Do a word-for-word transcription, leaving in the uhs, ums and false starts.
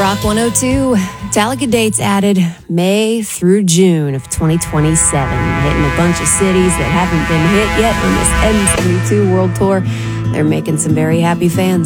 Rock one oh two, Metallica dates added May through June of twenty twenty-seven, hitting a bunch of cities that haven't been hit yet on this M seventy-two World Tour. They're making some very happy fans.